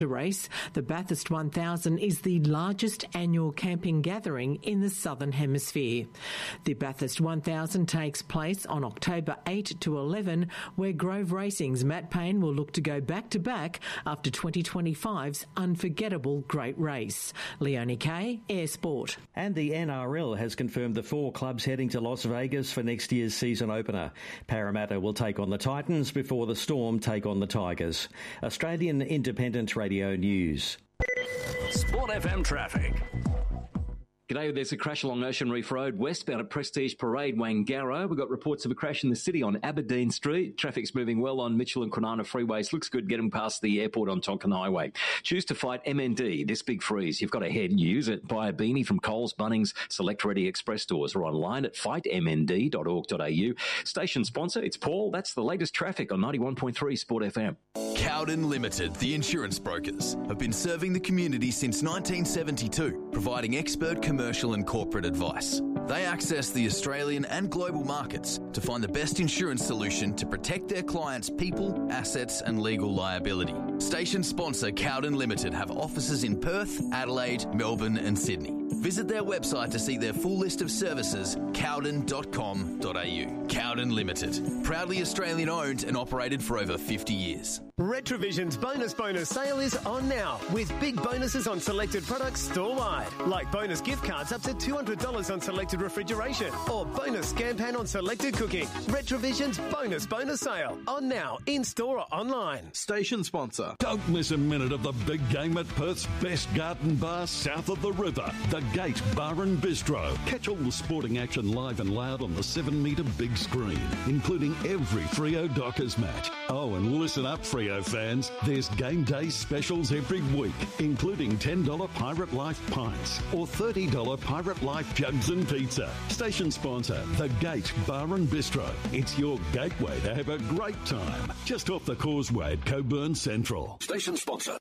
race. The Bathurst 1000 is the largest annual camping gathering in the Southern Hemisphere. The Bathurst 1000 takes place on October 8 to 11, where Grove Racing's Matt Payne will look to go back-to-back after 2025's unforgettable great race. Leonie Kay, Air Sport. And the NRL has confirmed the 4 clubs heading to Las Vegas for next year's season opener. Parramatta will take on the Titans before the Storm take on the Tigers. Australian Independent Radio News. Sport FM traffic. G'day, there's a crash along Ocean Reef Road, westbound at Prestige Parade, Wangara. We've got reports of a crash in the city on Aberdeen Street. Traffic's moving well on Mitchell and Kwinana freeways. Looks good getting past the airport on Tonkin Highway. Choose to fight MND, this big freeze. You've got to head and use it. Buy a beanie from Coles, Bunnings, Select Ready Express stores, or online at fightmnd.org.au. Station sponsor, it's Paul. That's the latest traffic on 91.3 Sport FM. Cowden Limited, the insurance brokers, have been serving the community since 1972, providing expert commercial and corporate advice. They access the Australian and global markets to find the best insurance solution to protect their clients' people, assets and legal liability. Station sponsor Cowden Limited have offices in Perth, Adelaide, Melbourne and Sydney. Visit their website to see their full list of services, cowden.com.au. Cowden Limited, proudly Australian owned and operated for over 50 years. Retrovision's bonus sale is on now, with big bonuses on selected products store-wide, like bonus gift cards up to $200 on selected refrigeration, or bonus scan pan on selected cooking. Retrovision's bonus sale on now, in-store or online. Station sponsor. Don't miss a minute of the big game at Perth's best garden bar south of the river, the Gate Bar and Bistro. Catch all the sporting action live and loud on the 7-metre big screen, including every Freo Dockers match. Oh, and listen up, Freo fans. There's game day specials every week, including $10 Pirate Life pints or $30 Pirate Life jugs and pizza. Station sponsor, the Gate Bar and Bistro. It's your gateway to have a great time. Just off the causeway at Coburn Central. Station sponsor.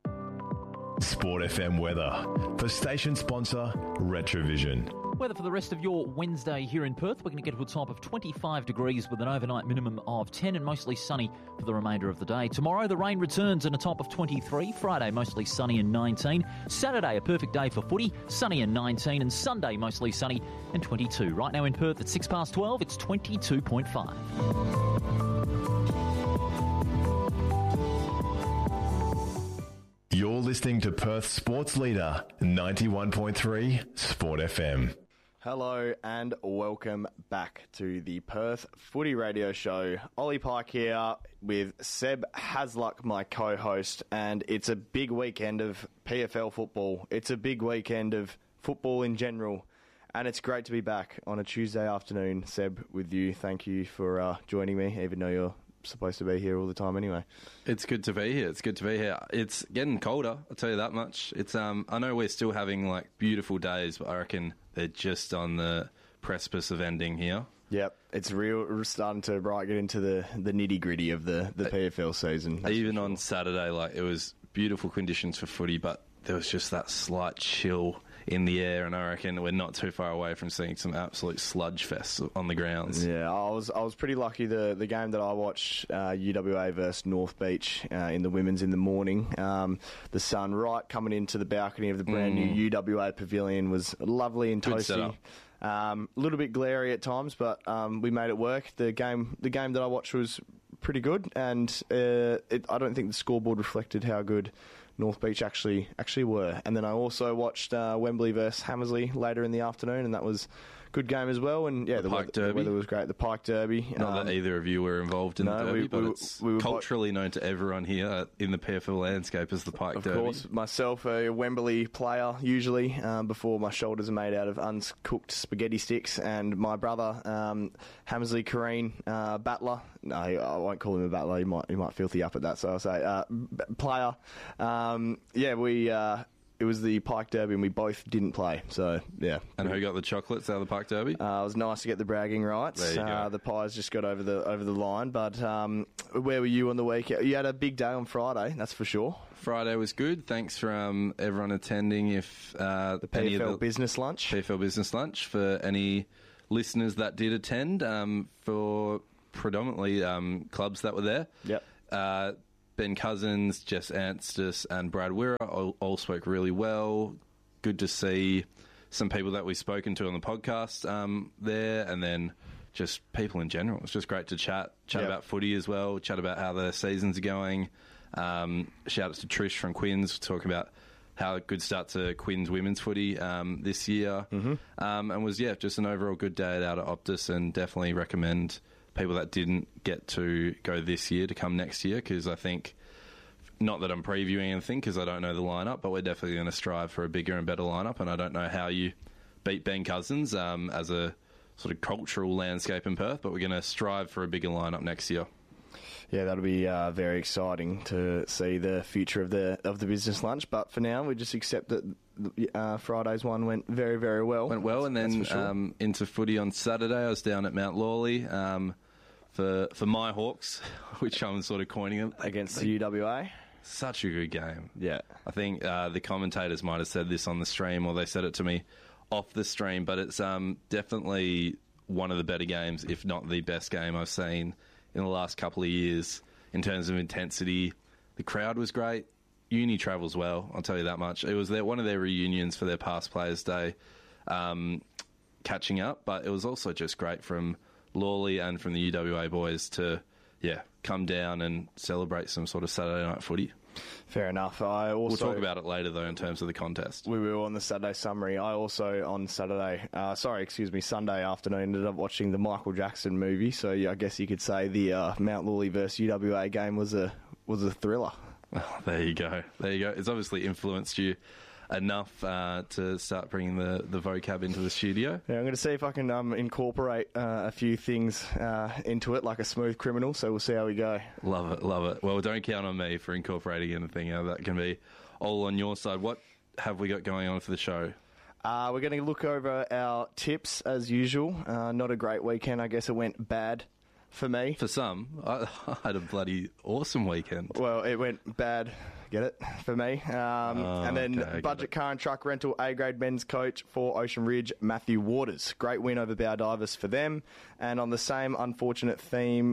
Sport FM weather for station sponsor Retrovision. Weather for the rest of your Wednesday here in Perth. We're going to get to a top of 25 degrees with an overnight minimum of 10 and mostly sunny for the remainder of the day. Tomorrow the rain returns and a top of 23. Friday mostly sunny and 19. Saturday a perfect day for footy, sunny and 19. And Sunday mostly sunny and 22. Right now in Perth at 12:06, it's 22.5. You're listening to Perth Sports Leader 91.3 Sport FM. Hello and welcome back to the Perth Footy Radio Show. Ollie Pike here with Seb Hasluck, my co-host, and it's a big weekend of PFL football. It's a big weekend of football in general, and it's great to be back on a Tuesday afternoon, Seb, with you. Thank you for joining me, even though you're supposed to be here all the time anyway. It's good to be here. It's getting colder, I'll tell you that much. It's I know we're still having like beautiful days, but I reckon they're just on the precipice of ending here. Yep, it's real starting to get into the nitty-gritty of the PFL season. Even on Saturday, like, it was beautiful conditions for footy, but there was just that slight chill in the air, and I reckon we're not too far away from seeing some absolute sludge fests on the grounds. Yeah, I was pretty lucky. The game that I watched, UWA versus North Beach in the women's in the morning, the sun right coming into the balcony of the brand new UWA pavilion was lovely and toasty. A little bit glary at times, but we made it work. The game that I watched was pretty good, and I don't think the scoreboard reflected how good North Beach actually were. And then I also watched Wembley versus Hammersley later in the afternoon, and that was a good game as well. And yeah, the weather was great. The Pike Derby. Not that either of you were involved in the Derby, but it's culturally known to everyone here in the PFL landscape as the Pike Derby. Of course, myself, a Wembley player usually, before my shoulders are made out of uncooked spaghetti sticks, and my brother, Hammersley Kareen, battler. No, I won't call him a battler. He might filthy up at that, so I'll say player. It was the Pike Derby and we both didn't play, so yeah. And who got the chocolates out of the Pike Derby? It was nice to get the bragging rights. There you go. The Pies just got over the line, but where were you on the weekend? You had a big day on Friday, that's for sure. Friday was good. Thanks for everyone attending. If the PFL Business Lunch. PFL Business Lunch, for any listeners that did attend, for predominantly clubs that were there. Yep. Ben Cousins, Jess Anstis and Brad Wirra all spoke really well. Good to see some people that we've spoken to on the podcast there, and then just people in general. It's just great to chat about footy as well, chat about how the seasons are going. Shout out to Trish from Quins, talk about how a good start to Quins women's footy this year. And was, just an overall good day out at Optus, and definitely recommend people that didn't get to go this year to come next year, because I think, not that I'm previewing anything because I don't know the lineup, but we're definitely going to strive for a bigger and better lineup, and I don't know how you beat Ben Cousins as a sort of cultural landscape in Perth, but we're going to strive for a bigger lineup next year. Yeah, that'll be very exciting to see the future of the business lunch. But for now, we just accept that Friday's one went very, very well. Went well, and then into footy on Saturday. I was down at Mount Lawley for my Hawks, which I'm sort of coining them. Against the UWA. Such a good game. Yeah. I think the commentators might have said this on the stream, or they said it to me off the stream, but it's definitely one of the better games, if not the best game I've seen in the last couple of years in terms of intensity. The crowd was great. Uni travels well, I'll tell you that much. It was one of their reunions for their past Players' Day catching up, but it was also just great from Lawley and from the UWA boys to come down and celebrate some sort of Saturday night footy. Fair enough. We'll talk about it later, though, in terms of the contest. We will on the Saturday summary. I also, on Sunday afternoon, ended up watching the Michael Jackson movie. So, I guess you could say the Mount Lawley versus UWA game was a thriller. Oh, there you go. It's obviously influenced you enough to start bringing the vocab into the studio. Yeah, I'm going to see if I can incorporate a few things into it, like a smooth criminal, so we'll see how we go. Love it. Well, don't count on me for incorporating anything. That can be all on your side. What have we got going on for the show? We're going to look over our tips, as usual. Not a great weekend. I guess it went bad for me. For some. I had a bloody awesome weekend. Well, it went bad, get it, for me. And then budget car and truck rental A-grade men's coach for Ocean Ridge, Matthew Waters. Great win over Bowdivers for them. And on the same unfortunate theme...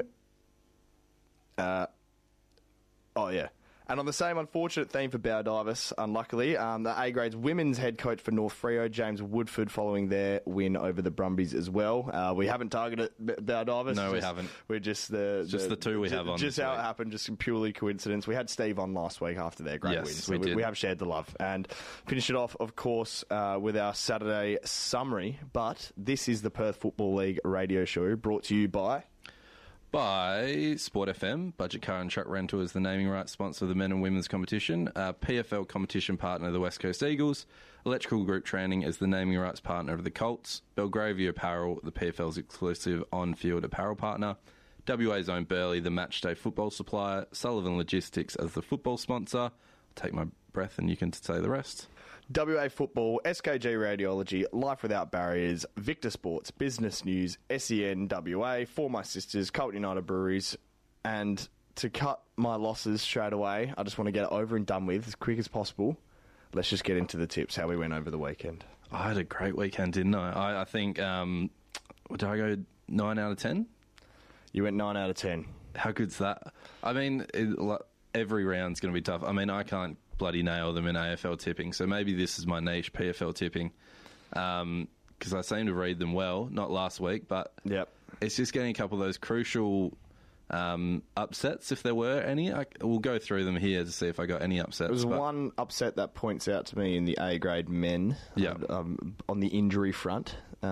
And on the same unfortunate theme for Bowdivers, unluckily, the A-Grades women's head coach for North Freo, James Woodford, following their win over the Brumbies as well. We haven't targeted Bowdivers. No, we haven't. We're just the two we have on. Just how it happened, just purely coincidence. We had Steve on last week after their great win. So we have shared the love. And finish it off, of course, with our Saturday summary. But this is the Perth Football League radio show brought to you by Sport FM. Budget Car and Truck Rental is the naming rights sponsor of the men and women's competition. PFL competition partner of the West Coast Eagles. Electrical Group Training is the naming rights partner of the Colts. Belgravia Apparel, the PFL's exclusive on-field apparel partner. WA's own Burley, the matchday football supplier. Sullivan Logistics as the football sponsor. I'll take my breath and you can say the rest. WA Football, SKG Radiology, Life Without Barriers, Victor Sports, Business News, SEN WA, For My Sisters, Colton United Breweries, and to cut my losses straight away, I just want to get it over and done with as quick as possible. Let's just get into the tips, how we went over the weekend. I had a great weekend, didn't I? I think, did I go 9 out of 10? You went 9 out of 10. How good's that? I mean, every round's going to be tough. I mean, I can't bloody nail them in AFL tipping, so maybe this is my niche, PFL tipping, because I seem to read them well, not last week, but it's just getting a couple of those crucial upsets, if there were any. We'll go through them here to see if I got any upsets. There's one upset that points out to me in the A-grade men on the injury front.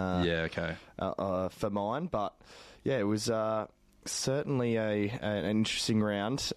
For mine, but it was certainly an interesting round.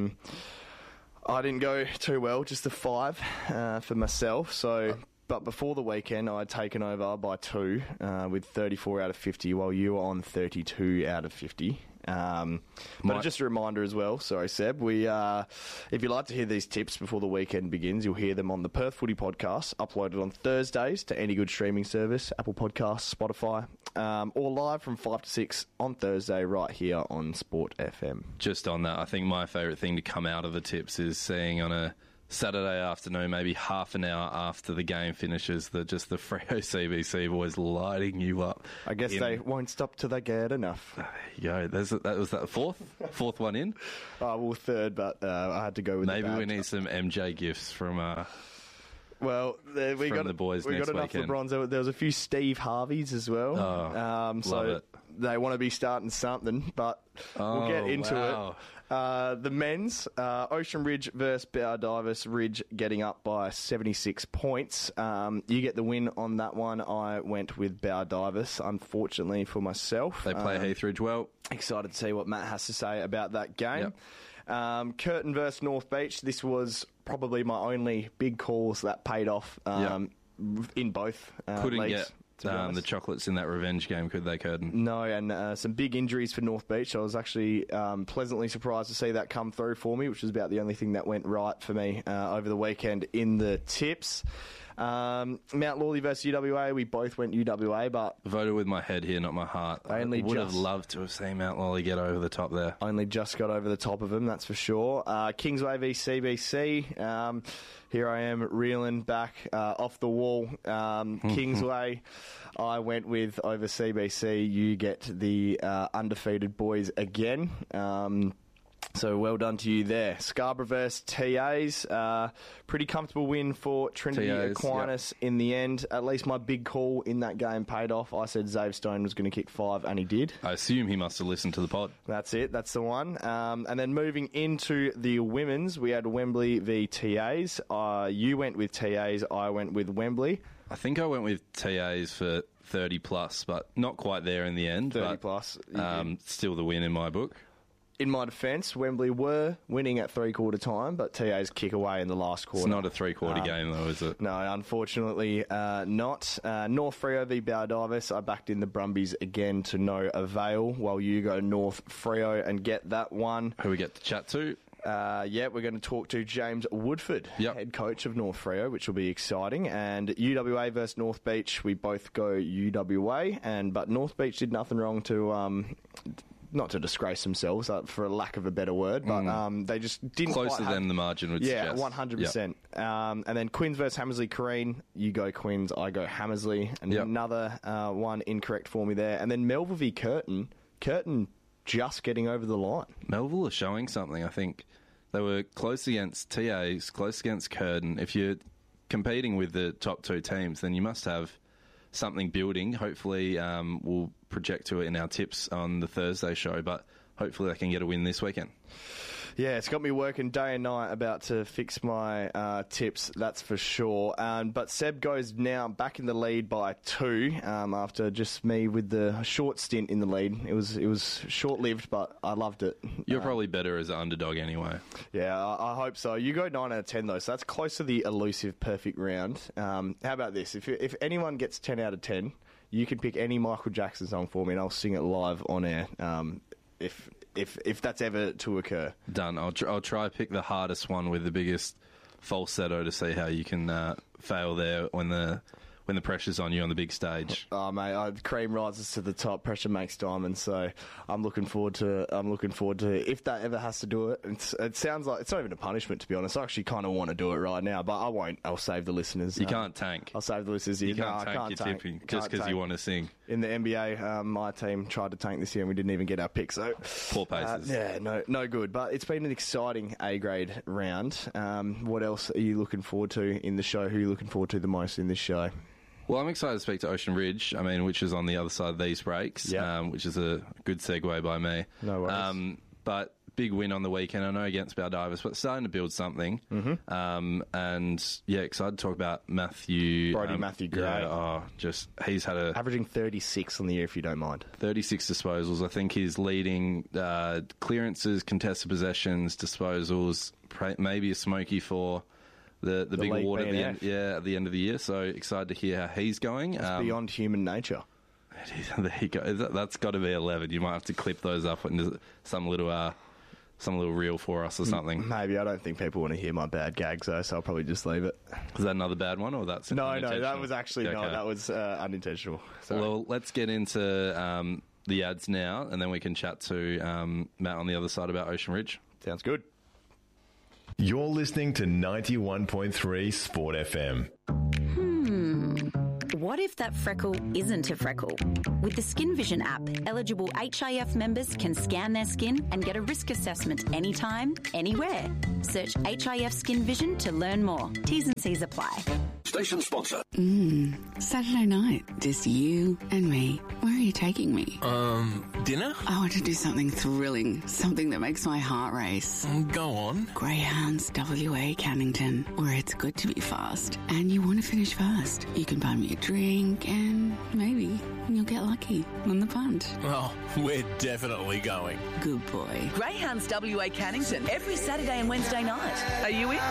I didn't go too well, just a 5 for myself. So, but before the weekend, I'd taken over by 2 with 34 out of 50, while you were on 32 out of 50. But just a reminder as well, sorry Seb, if you'd like to hear these tips before the weekend begins, you'll hear them on the Perth Footy Podcast, uploaded on Thursdays to any good streaming service, Apple Podcasts, Spotify, or live from 5 to 6 on Thursday right here on Sport FM. Just on that, I think my favourite thing to come out of the tips is seeing on a Saturday afternoon, maybe half an hour after the game finishes, the Freo CBC boys lighting you up. I guess they won't stop till they get enough. There you go. Was that the fourth one in? Well, third, but I had to go with maybe we need some MJ gifts from. Well, we got the boys. We next got enough weekend. LeBrons. There was a few Steve Harveys as well. Love it. They want to be starting something, but we'll get into it. The men's, Ocean Ridge versus Baldivis. Ridge getting up by 76 points. You get the win on that one. I went with Baldivis, unfortunately for myself. They play Heathridge well. Excited to see what Matt has to say about that game. Yep. Curtin versus North Beach. This was probably my only big calls that paid off in both Couldn't leagues. Get the chocolates in that revenge game, could they, Curtin? No, and some big injuries for North Beach. I was actually pleasantly surprised to see that come through for me, which was about the only thing that went right for me over the weekend in the tips. Mount Lawley versus UWA, we both went UWA, but... Voted with my head here, not my heart. I would have loved to have seen Mount Lawley get over the top there. Only just got over the top of him, that's for sure. Kingsway v CBC. Here I am, reeling back off the wall. Kingsway, I went with over CBC. You get the undefeated boys again. So well done to you there. Scarborough versus TAs. Pretty comfortable win for Trinity Aquinas in the end. At least my big call in that game paid off. I said Zave Stone was going to kick 5, and he did. I assume he must have listened to the pod. That's it. That's the one. And then moving into the women's, we had Wembley v TAs. You went with TAs. I went with Wembley. I think I went with TAs for 30 plus, but not quite there in the end. 30 plus. Still the win in my book. In my defence, Wembley were winning at three-quarter time, but TA's kick away in the last quarter. It's not a three-quarter game, though, is it? No, unfortunately not. North Freo v Baldivis. I backed in the Brumbies again to no avail, while you go North Freo and get that one. Who we get to chat to? We're going to talk to James Woodford, head coach of North Freo, which will be exciting. And UWA versus North Beach, we both go UWA, but North Beach did nothing wrong to... not to disgrace themselves, for a lack of a better word, but they just didn't closer than the margin would suggest. 100%. Yep. And then Quins versus Hammersley Careen. You go Quins, I go Hammersley. And another one incorrect for me there. And then Melville v Curtin. Curtin just getting over the line. Melville are showing something, I think. They were close against TAs, close against Curtin. If you're competing with the top two teams, then you must have something building. Hopefully we'll project to it in our tips on the Thursday show, but hopefully they can get a win this weekend. Yeah, it's got me working day and night about to fix my tips, that's for sure. But Seb goes now back in the lead by 2 after just me with the short stint in the lead. It was short-lived, but I loved it. You're probably better as an underdog anyway. Yeah, I hope so. You go 9 out of 10, though, so that's close to the elusive perfect round. How about this? If anyone gets 10 out of 10, you can pick any Michael Jackson song for me, and I'll sing it live on air if that's ever to occur. Done. I'll try pick the hardest one with the biggest falsetto to see how you can fail there when the pressure's on you on the big stage. Oh mate, cream rises to the top, pressure makes diamonds. So I'm looking forward to if that ever has to do it. It sounds like it's not even a punishment, to be honest. I actually kind of want to do it right now, but I won't. I'll save the listeners. You can't tank. I'll save the listeners. You can't tank your tipping just because you want to sing. In the NBA, my team tried to tank this year and we didn't even get our pick. So poor paces. No good. But it's been an exciting A-grade round. What else are you looking forward to in the show? Who are you looking forward to the most in this show? Well, I'm excited to speak to Ocean Ridge, which is on the other side of these breaks, which is a good segue by me. No worries. But big win on the weekend, I know, against Baldivis, but starting to build something. Mm-hmm. Excited to talk about Matthew. Matthew Gray. He's had averaging 36 on the year, if you don't mind. 36 disposals. I think he's leading clearances, contested possessions, disposals, maybe a smoky for the big award at the end of the year. So excited to hear how he's going. It's beyond human nature. There you go. That's got to be 11. You might have to clip those up into some little reel for us or something. Maybe. I don't think people want to hear my bad gags though, so I'll probably just leave it. Is that another bad one, or that's no? That was actually that was unintentional. Sorry. Well, let's get into the ads now, and then we can chat to Matt on the other side about Ocean Ridge. Sounds good. You're listening to 91.3 Sport FM. What if that freckle isn't a freckle? With the Skin Vision app, eligible HIF members can scan their skin and get a risk assessment anytime, anywhere. Search HIF Skin Vision to learn more. T's and C's apply. Station sponsor. Saturday night, just you and me. Where are you taking me? Dinner? I want to do something thrilling, something that makes my heart race. Go on. Greyhounds WA Cannington, where it's good to be fast and you want to finish fast. You can buy me a drink and maybe you'll get lucky on the punt. Oh, we're definitely going. Good boy. Greyhounds WA Cannington, every Saturday and Wednesday night. Are you in?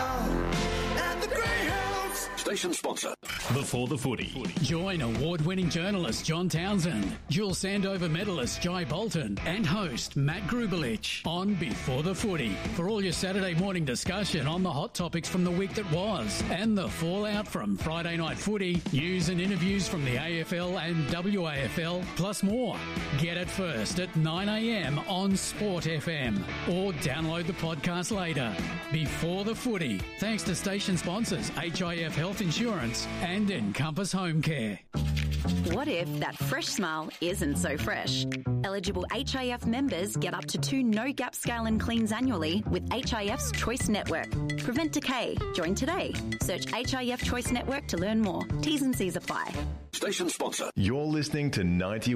At the Greyhounds. Station sponsor. Before the Footy. Join award-winning journalist John Townsend, dual Sandover medalist Jai Bolton, and host Matt Grubelich on Before the Footy for all your Saturday morning discussion on the hot topics from the week that was and the fallout from Friday night footy, news and interviews from the AFL and WAFL, plus more. Get it first at 9 a.m. on Sport FM or download the podcast later. Before the Footy, thanks to station sponsors HIF Health Insurance and Encompass Home Care. What if that fresh smile isn't so fresh? Eligible HIF members get up to 2 no-gap scale and cleans annually with HIF's Choice Network. Prevent decay. Join today. Search HIF Choice Network to learn more. T's and C's apply. Station sponsor. You're listening to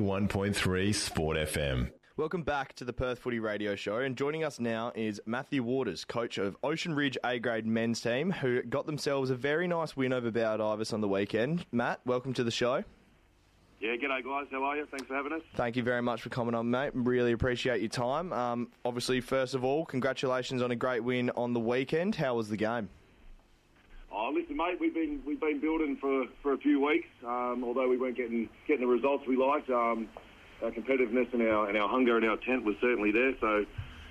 91.3 Sport FM. Welcome back to the Perth Footy Radio Show, and joining us now is Matthew Waters, coach of Ocean Ridge A-grade men's team, who got themselves a very nice win over Bowdivus on the weekend. Matt, welcome to the show. Yeah, g'day guys, how are you? Thanks for having us. Thank you very much for coming on, mate. Really appreciate your time. Obviously, first of all, congratulations on a great win on the weekend. How was the game? Oh, listen, mate, we've been building for a few weeks, although we weren't getting the results we liked. Our competitiveness and our hunger and our intent was certainly there. So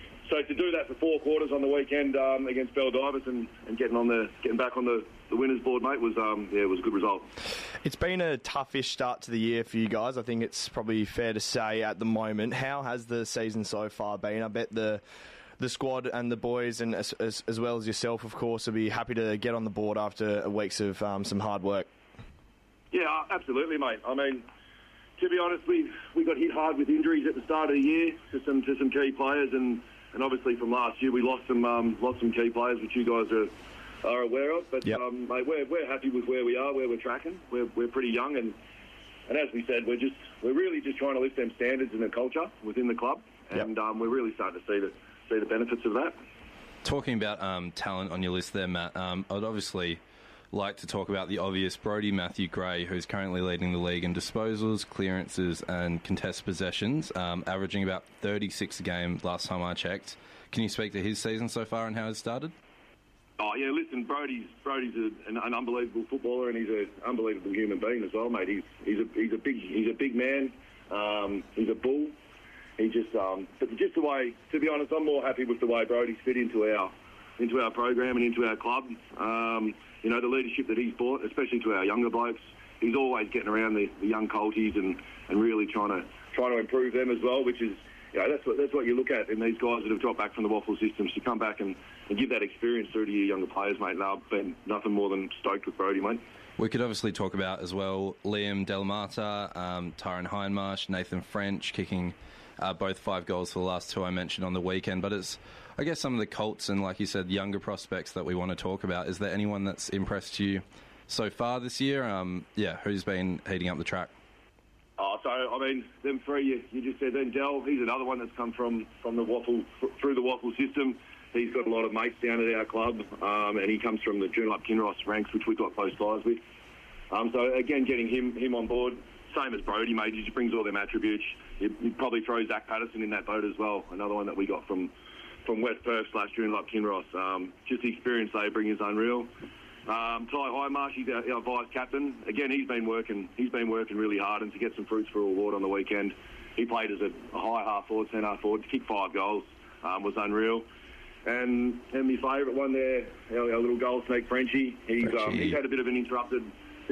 to do that for 4 quarters on the weekend against Bowdivus and getting back on the winners board, mate, was it was a good result. It's been a toughish start to the year for you guys. I think it's probably fair to say at the moment. How has the season so far been? I bet the squad and the boys, and as well as yourself, of course, will be happy to get on the board after weeks of some hard work. Yeah, absolutely, mate. I mean, to be honest, we got hit hard with injuries at the start of the year to some key players, and obviously from last year we lost some key players, which you guys are aware of. But mate, we're happy with where we are, where we're tracking. We're pretty young, and as we said, we're really just trying to lift them standards and the culture within the club, and we're really starting to see the benefits of that. Talking about talent on your list there, Matt, I'd obviously like to talk about the obvious Brodie Matthew Gray, who's currently leading the league in disposals, clearances and contested possessions, averaging about 36 a game last time I checked. Can you speak to his season so far and how it started? Oh yeah, listen, Brodie's an unbelievable footballer, and he's an unbelievable human being as well, mate. He's a big man. He's a bull. He but just the way, to be honest, I'm more happy with the way Brodie's fit into our program and into our club. You know, the leadership that he's brought, especially to our younger blokes. He's always getting around the young colties and really trying to improve them as well, which is, you know, that's what you look at in these guys that have dropped back from the waffle systems, to come back and give that experience through to your younger players, mate. And I've been nothing more than stoked with Brodie, mate. We could obviously talk about as well Liam Delamata, Tyron Hindmarsh, Nathan French kicking both 5 goals for the last 2 I mentioned on the weekend. But it's, I guess, some of the Colts and, like you said, younger prospects that we want to talk about. Is there anyone that's impressed you so far this year? Who's been heating up the track? Oh, so I mean, them 3 you just said. Then Del, he's another one that's come from the waffle through the waffle system. He's got a lot of mates down at our club, and he comes from the Joondalup Kinross ranks, which we've got close ties with. So again, getting him on board, same as Brodie, mate. He just brings all them attributes. You'd probably throw Zach Patterson in that boat as well. Another one that we got from West Perth / Joondalup Kinross. Just the experience they bring is unreal. Ty Hindmarsh, he's our vice captain. Again, he's been working really hard, and to get some fruits for award on the weekend. He played as a high half forward, centre half forward, kicked 5 goals, was unreal. And my favourite one there, our little goal snake Frenchie. He's had a bit of an interrupted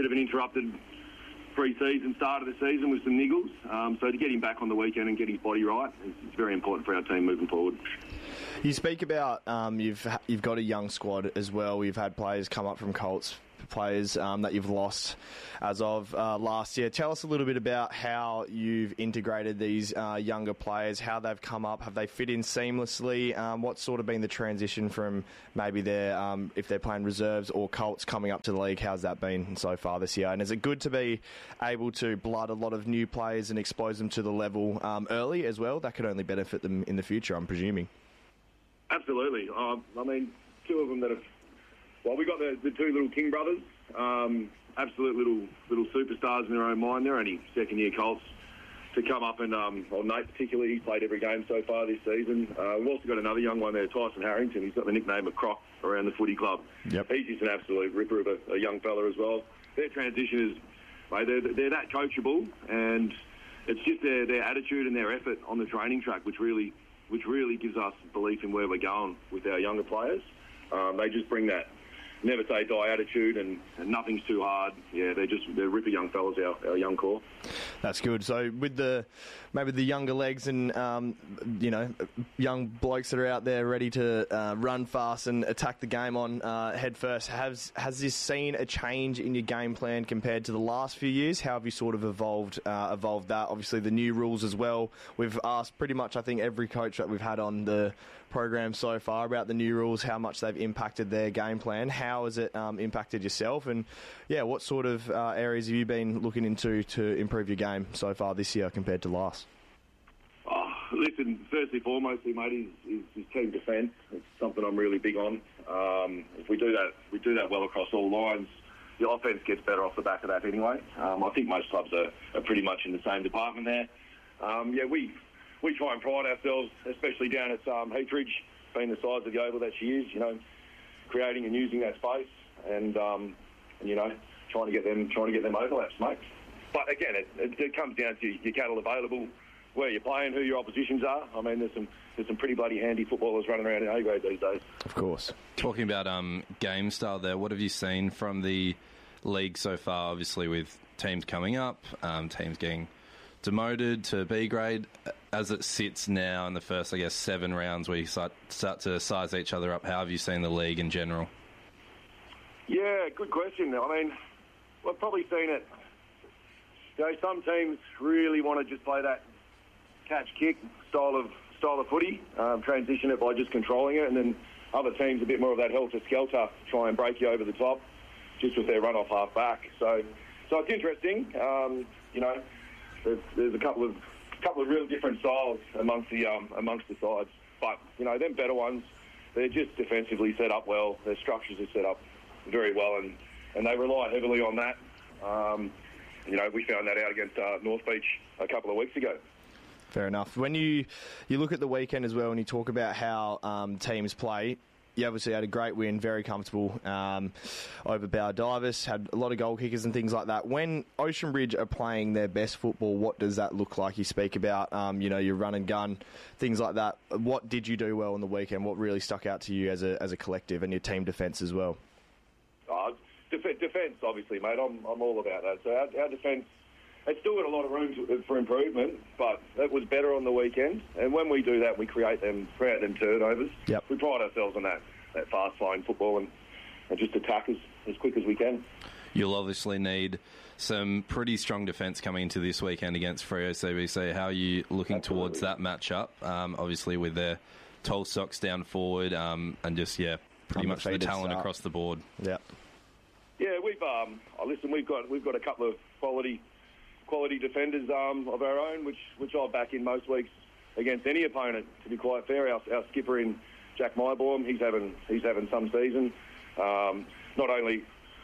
pre-season, start of the season with some niggles. So to get him back on the weekend and get his body right, it's very important for our team moving forward. You speak about you've got a young squad as well. You've had players come up from Colts, players that you've lost as of last year. Tell us a little bit about how you've integrated these younger players, how they've come up, have they fit in seamlessly? What's sort of been the transition from maybe their, if they're playing reserves or Colts coming up to the league, how's that been so far this year? And is it good to be able to blood a lot of new players and expose them to the level early as well? That could only benefit them in the future, I'm presuming. Absolutely. I mean, two of them that have... Well, we got the two little King brothers, absolute little superstars in their own mind. They're only second-year Colts to come up and, well, Nate particularly, he's played every game so far this season. We've also got another young one there, Tyson Harrington. He's got the nickname of Croc around the footy club. Yep. He's just an absolute ripper of a young fella as well. Their transition is, mate, they're that coachable, and it's just their attitude and their effort on the training track, which really gives us belief in where we're going with our younger players. They just bring that never say die attitude, and nothing's too hard. Yeah, they're ripper young fellas, our young core. That's good. So with maybe the younger legs and young blokes that are out there ready to run fast and attack the game on head first, has this seen a change in your game plan compared to the last few years? How have you sort of evolved that? Obviously the new rules as well. We've asked pretty much, I think, every coach that we've had on the program so far about the new rules, how much they've impacted their game plan. How has it impacted yourself? And yeah, what sort of areas have you been looking into to improve your game so far this year compared to last? Oh, listen, firstly, foremostly, mate, is team defence. It's something I'm really big on. If we do that well across all lines, the offence gets better off the back of that anyway. I think most clubs are pretty much in the same department there. We try and pride ourselves, especially down at Heathridge, being the size of the oval that she is, creating and using that space, and trying to get them overlaps, mate. But again, it comes down to your cattle available, where you're playing, who your oppositions are. I mean, there's some pretty bloody handy footballers running around in A-grade these days. Of course. Talking about game style there, what have you seen from the league so far? Obviously, with teams coming up, teams getting demoted to B grade. As it sits now in the first, 7 rounds where you start to size each other up, how have you seen the league in general? Yeah, good question. I mean, we've probably seen it. Some teams really want to just play that catch-kick style of footy, transition it by just controlling it, and then other teams a bit more of that helter-skelter, try and break you over the top, just with their run-off half-back. So it's interesting. There's a couple of real different styles amongst the sides, but them better ones, they're just defensively set up well. Their structures are set up very well, and they rely heavily on that. We found that out against North Beach a couple of weeks ago. Fair enough. When you look at the weekend as well, and you talk about how teams play, you obviously had a great win, very comfortable over Baldivis, had a lot of goal kickers and things like that. When Ocean Bridge are playing their best football, what does that look like? You speak about, your run and gun, things like that. What did you do well on the weekend? What really stuck out to you as a collective, and your team defence as well? Defence, obviously, mate. I'm all about that. So our defence, it's still got a lot of room for improvement, but it was better on the weekend. And when we do that, we create them turnovers. Yep. We pride ourselves on that fast-flying football and just attack as quick as we can. You'll obviously need some pretty strong defence coming into this weekend against Freo CBC. How are you looking towards that matchup? Obviously, with their tall socks down forward and just, pretty much the talent across the board. Yeah. Yeah, we've got a couple of quality defenders of our own, which I back in most weeks against any opponent. To be quite fair, our skipper in Jack Mybaum, he's having some season. Not only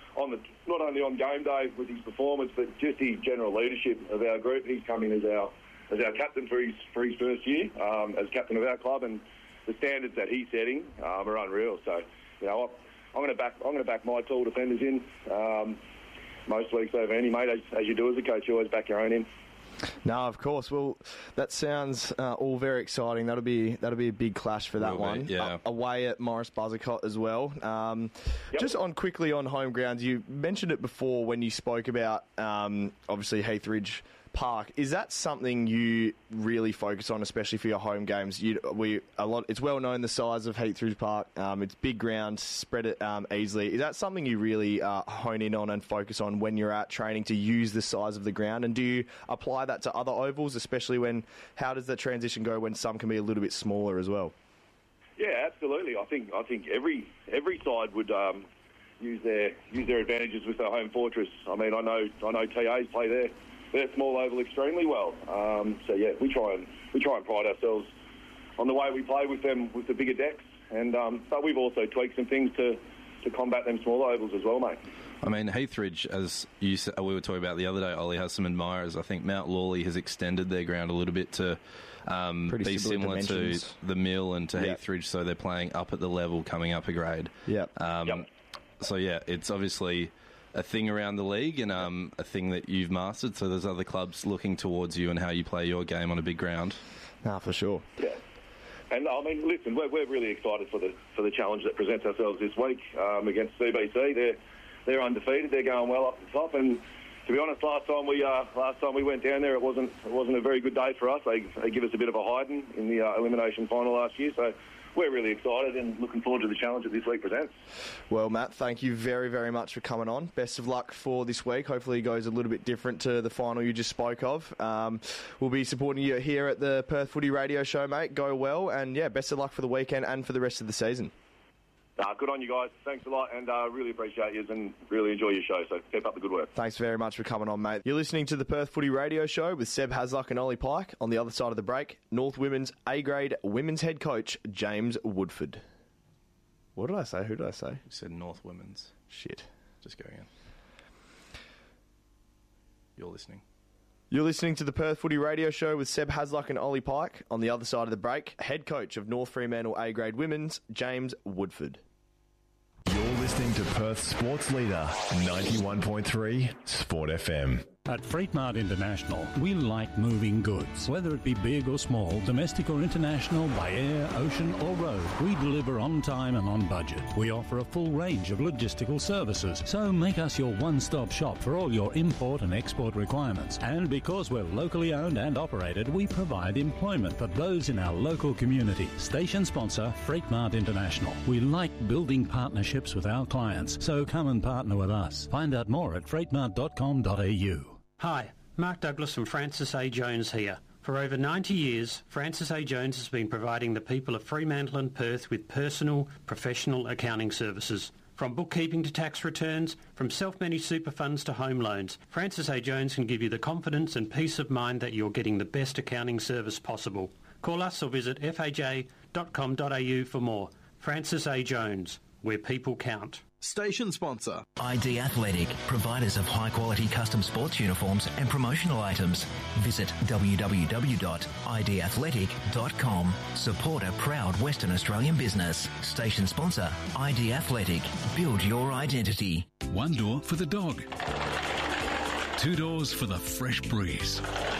on game day with his performance, but just his general leadership of our group. He's coming as our captain for his first year as captain of our club, and the standards that he's setting are unreal. So, I'm going to back my tall defenders in most weeks over any, mate. As you do as a coach, you always back your own in. No, of course. Well, that sounds all very exciting. That'll be a big clash for that one. Yeah. Away at Morris Buzzicott as well. Just quickly on home grounds, you mentioned it before when you spoke about obviously Heathridge Park. Is that something you really focus on, especially for your home games? It's well known the size of Heathridge Park. It's big ground, spread it easily. Is that something you really hone in on and focus on when you're at training to use the size of the ground? And do you apply that to other ovals, especially how does the transition go when some can be a little bit smaller as well? Yeah, absolutely. I think every side would use their advantages with their home fortress. I mean, I know TAs play their small oval extremely well. So yeah, we try and pride ourselves on the way we play with them with the bigger decks. And but we've also tweaked some things to combat them small ovals as well, mate. I mean, Heathridge, as we were talking about the other day, Ollie has some admirers. I think Mount Lawley has extended their ground a little bit to be similar to the Mill and to Heathridge, so they're playing up at the level, coming up a grade. Yep. So, yeah, it's obviously a thing around the league and a thing that you've mastered, so there's other clubs looking towards you and how you play your game on a big ground. No, for sure. Yeah. And, I mean, listen, we're really excited for the challenge that presents ourselves this week against CBC. They're undefeated. They're going well up the top. And to be honest, last time we went down there, it wasn't a very good day for us. They give us a bit of a hiding in the elimination final last year. So we're really excited and looking forward to the challenge that this week presents. Well, Matt, thank you very, very much for coming on. Best of luck for this week. Hopefully it goes a little bit different to the final you just spoke of. We'll be supporting you here at the Perth Footy Radio Show, mate. Go well. And, yeah, best of luck for the weekend and for the rest of the season. Good on you guys. Thanks a lot, and really appreciate you and really enjoy your show. So keep up the good work. Thanks very much for coming on, mate. You're listening to the Perth Footy Radio Show with Seb Hasluck and Ollie Pike. On the other side of the break, North Women's A-grade women's head coach James Woodford. What did I say? Who did I say? You said North Women's. Shit. Just go again. You're listening. You're listening to the Perth Footy Radio Show with Seb Hasluck and Ollie Pike. On the other side of the break, head coach of North Fremantle A-grade women's James Woodford. You're listening to Perth Sports Leader 91.3 Sport FM. At Freight Mart International, we like moving goods. Whether it be big or small, domestic or international, by air, ocean or road, we deliver on time and on budget. We offer a full range of logistical services, so make us your one-stop shop for all your import and export requirements. And because we're locally owned and operated, we provide employment for those in our local community. Station sponsor, Freight Mart International. We like building partnerships with our clients, so come and partner with us. Find out more at freightmart.com.au. Hi, Mark Douglas from Francis A. Jones here. For over 90 years, Francis A. Jones has been providing the people of Fremantle and Perth with personal, professional accounting services. From bookkeeping to tax returns, from self-managed super funds to home loans, Francis A. Jones can give you the confidence and peace of mind that you're getting the best accounting service possible. Call us or visit faj.com.au for more. Francis A. Jones, where people count. Station sponsor. ID Athletic, providers of high-quality custom sports uniforms and promotional items. Visit www.idathletic.com. Support a proud Western Australian business. Station sponsor, ID Athletic. Build your identity. One door for the dog. 2 doors for the fresh breeze.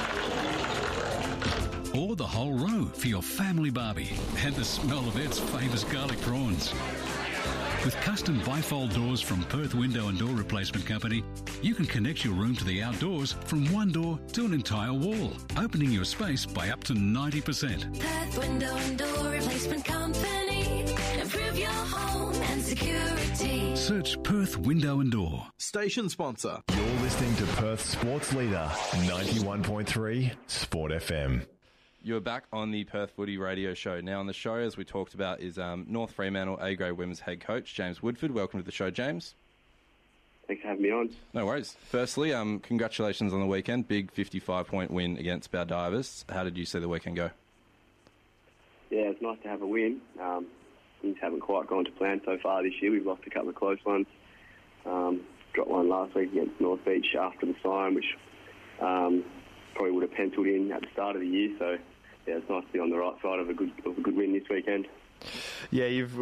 Or the whole row for your family barbie and the smell of Ed's famous garlic prawns. With custom bifold doors from Perth Window and Door Replacement Company, you can connect your room to the outdoors from one door to an entire wall, opening your space by up to 90%. Perth Window and Door Replacement Company. Improve your home and security. Search Perth Window and Door. Station sponsor. You're listening to Perth Sports Leader 91.3 Sport FM. You're back on the Perth Footy Radio Show. Now on the show, as we talked about, is North Fremantle A-grade women's head coach, James Woodford. Welcome to the show, James. Thanks for having me on. No worries. Firstly, congratulations on the weekend. Big 55-point win against Baldivis. How did you see the weekend go? Yeah, it's nice to have a win. Things haven't quite gone to plan so far this year. We've lost a couple of close ones. Dropped one last week against North Beach after the sign, which probably would have penciled in at the start of the year. So, yeah, it's nice to be on the right side of a good win this weekend. Yeah, you've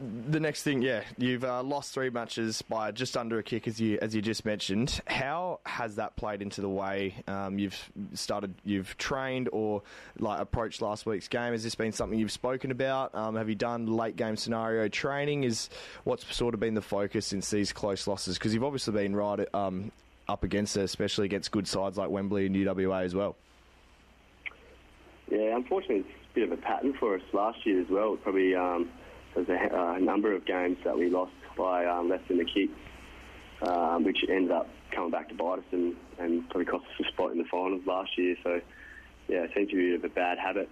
lost 3 matches by just under a kick, as you just mentioned. How has that played into the way you've trained or approached last week's game? Has this been something you've spoken about? Have you done late game scenario training? What's sort of been the focus since these close losses? Because you've obviously been right up against it, especially against good sides like Wembley and UWA as well. Yeah, unfortunately, it's a bit of a pattern for us last year as well. Probably there's a number of games that we lost by less than a kick, which ended up coming back to bite us and probably cost us a spot in the finals last year. So, yeah, it seems to be a bit of a bad habit,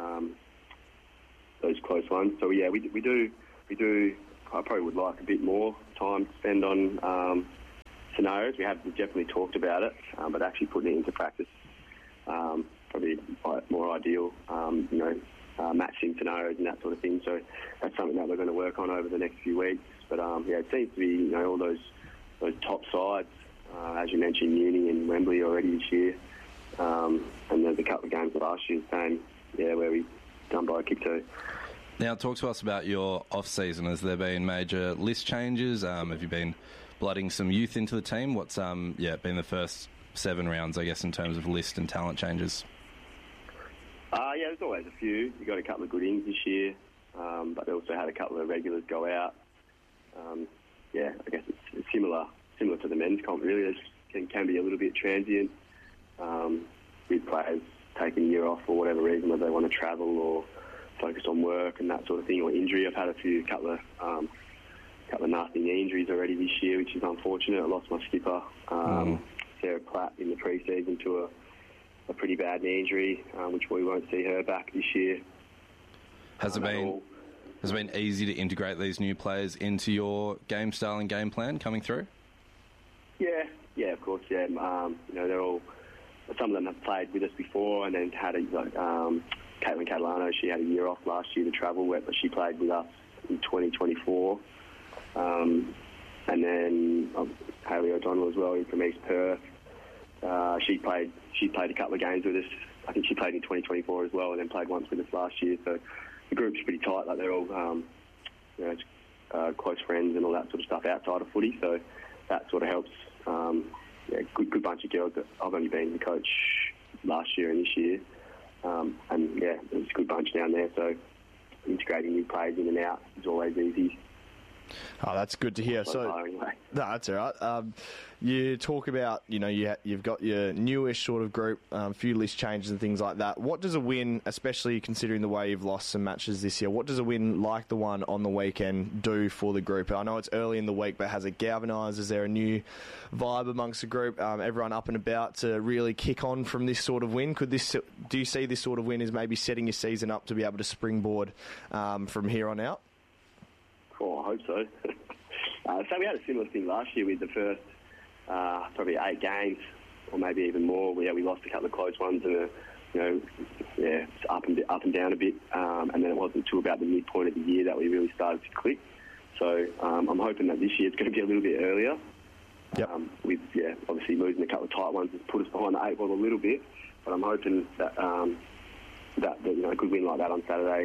those close ones. So, yeah, we do. I probably would like a bit more time to spend on scenarios. We've definitely talked about it, but actually putting it into practice probably more ideal, matching scenarios and that sort of thing. So that's something that we're going to work on over the next few weeks. But, yeah, it seems to be, all those top sides, as you mentioned, Uni and Wembley already this year. And there's a couple of games last year, same, where we done by a kick too. Now, talk to us about your off-season. Has there been major list changes? Have you been blooding some youth into the team? What's been the first 7 rounds, I guess, in terms of list and talent changes? Yeah, there's always a few. You got a couple of good ins this year, but they also had a couple of regulars go out. I guess it's similar to the men's comp, really. It can be a little bit transient with players taking a year off for whatever reason, whether they want to travel or focus on work and that sort of thing, or injury. I've had a couple of nasty knee injuries already this year, which is unfortunate. I lost my skipper, Sarah Platt, in the pre-season to a pretty bad knee injury, which we won't see her back this year. Has it been easy to integrate these new players into your game style and game plan coming through? Yeah, of course. Yeah, they're all. Some of them have played with us before, and then had Caitlin Catalano. She had a year off last year to travel, but she played with us in 2024. And then Hayley O'Donnell as well, from East Perth. She played a couple of games with us. I think she played in 2024 as well, and then played once with us last year. So the group's pretty tight. Like, they're all close friends and all that sort of stuff outside of footy. So that sort of helps. Good bunch of girls that I've only been the coach last year and this year. There's a good bunch down there. So integrating new players in and out is always easy. Oh, that's good to hear. So, no, that's all right. You talk about, you've got your newish sort of group, a few list changes and things like that. What does a win, especially considering the way you've lost some matches this year, what does a win like the one on the weekend do for the group? I know it's early in the week, but has it galvanised? Is there a new vibe amongst the group? Everyone up and about to really kick on from this sort of win? Do you see this sort of win as maybe setting your season up to be able to springboard from here on out? Oh, I hope so. So we had a similar thing last year with the first probably 8 games, or maybe even more. We lost a couple of close ones, and it's up and down a bit. And then it wasn't until about the midpoint of the year that we really started to click. So I'm hoping that this year it's going to be a little bit earlier. Yep. Obviously losing a couple of tight ones has put us behind the 8 ball a little bit. But I'm hoping that a good win like that on Saturday.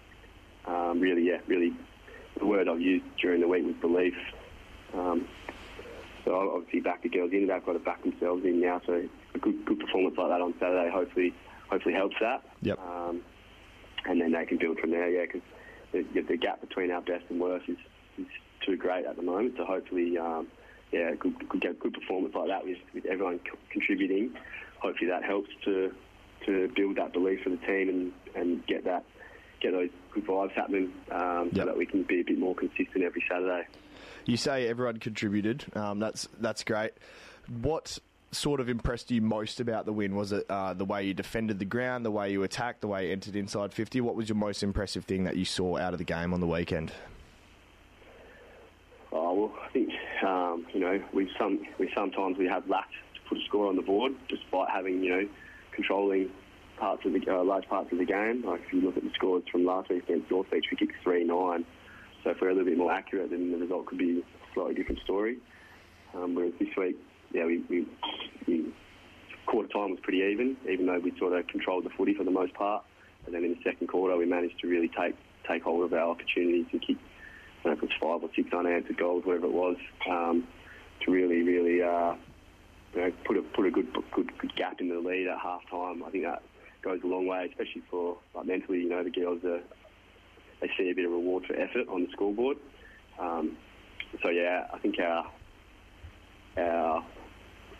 Really. The word I've used during the week was belief. So I'll obviously back the girls in. They've got to back themselves in now. So a good performance like that on Saturday hopefully helps that. Yep. And then they can build from there. Yeah, because the gap between our best and worst is too great at the moment. So hopefully, good performance like that with everyone contributing. Hopefully that helps to build that belief for the team and get those good vibes happening so that we can be a bit more consistent every Saturday. You say everyone contributed. That's great. What sort of impressed you most about the win? Was it the way you defended the ground, the way you attacked, the way you entered inside 50? What was your most impressive thing that you saw out of the game on the weekend? Oh, well, I think, sometimes we have lacked to put a score on the board, despite having, controlling large parts of the game. Like, if you look at the scores from last week against North Beach, we kicked 3-9. So if we're a little bit more accurate, then the result could be a slightly different story. Whereas this week, we quarter time was pretty even though we sort of controlled the footy for the most part. And then in the second quarter, we managed to really take hold of our opportunities and kick, if it was 5 or 6 unanswered goals, whatever it was, to really put a good gap in the lead at half time. I think that goes a long way, especially for mentally. The girls they see a bit of reward for effort on the scoreboard. I think our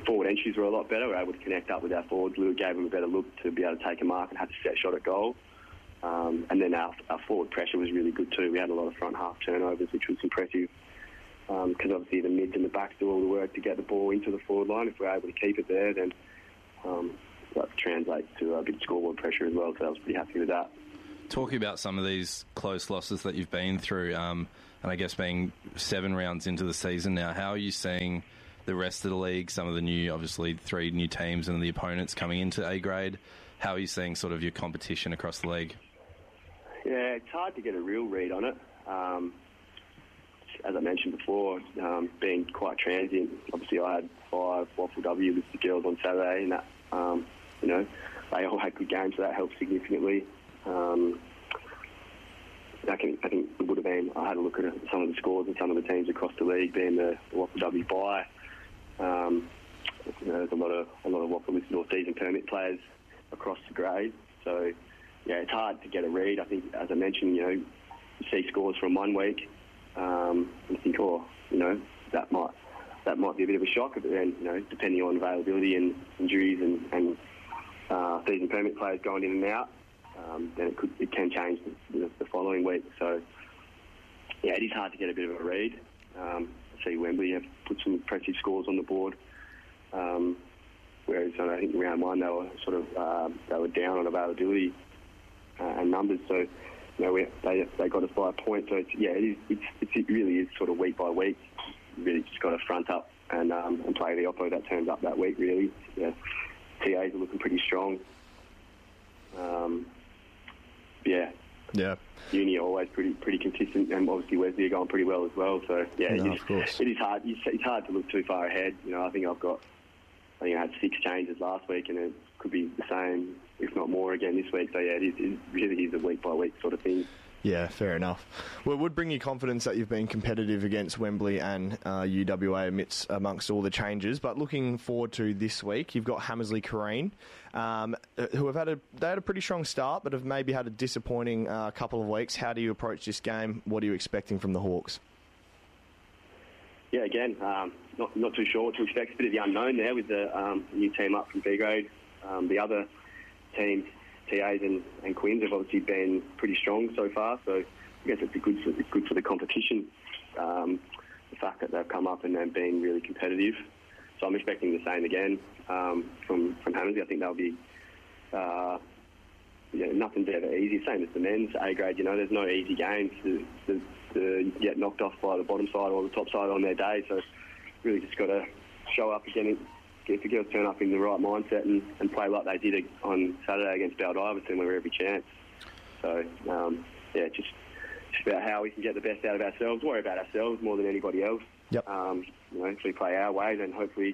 forward entries were a lot better. We were able to connect up with our forwards. Lou gave them a better look to be able to take a mark and have a set shot at goal. And then our forward pressure was really good too. We had a lot of front half turnovers, which was impressive. Because obviously the mids and the backs do all the work to get the ball into the forward line. If we're able to keep it there, then that translates to a bit of scoreboard pressure as well. So I was pretty happy with that. Talking about some of these close losses that you've been through, and I guess being 7 rounds into the season now, how are you seeing the rest of the league, some of the new, obviously 3 new teams and the opponents coming into A grade? How are you seeing sort of your competition across the league? Yeah, it's hard to get a real read on it. As I mentioned before, being quite transient. Obviously, I had 5 Waffle W with the girls on Saturday, and that, they all had good games, so that helped significantly. I think it would have been. I had a look at some of the scores and some of the teams across the league, being the Waffle W bye. There's a lot of Waffle listed or season permit players across the grade, so yeah, it's hard to get a read. I think, as I mentioned, you see scores from one week and think, that might be a bit of a shock. But then, depending on availability and injuries and season permit players going in and out, then it can change the following week. So yeah, it is hard to get a bit of a read. I see Wembley have put some impressive scores on the board. Whereas I think in round 1 they were they were down on availability and numbers, so they got us by a point. So it really is sort of week by week. You really just got to front up and play the oppo that turns up that week. Really, yeah. TAs are looking pretty strong. Uni are always pretty consistent, and obviously Wesley are going pretty well as well. So yeah, of course. It is hard. It's hard to look too far ahead. I think I had 6 changes last week, and it could be the same, if not more, again this week. So yeah, it really is a week by week sort of thing. Yeah, fair enough. Well, it would bring you confidence that you've been competitive against Wembley and UWA amongst all the changes. But looking forward to this week, you've got Hamersley Careen, who have had a pretty strong start, but have maybe had a disappointing couple of weeks. How do you approach this game? What are you expecting from the Hawks? Yeah, again, not too sure what to expect. It's a bit of the unknown there with the new team up from B grade. The other teams, TAs and Quins, have obviously been pretty strong so far. So I guess it's good for the competition. The fact that they've come up and they've been really competitive. So I'm expecting the same again from Hamersley. I think they'll be nothing's ever easy. Same as the men's A grade. There's no easy games to get knocked off by the bottom side or the top side on their day. So really just got to show up again. If the girls turn up in the right mindset and play like they did on Saturday against Baldivis, then we're every chance. So, just about how we can get the best out of ourselves, worry about ourselves more than anybody else. Yep. If we play our way, then hopefully